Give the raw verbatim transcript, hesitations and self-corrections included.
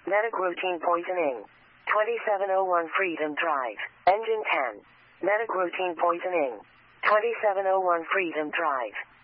Medic routine poisoning. twenty-seven oh one Freedom Drive. Engine ten. Medic routine poisoning. twenty-seven oh one Freedom Drive.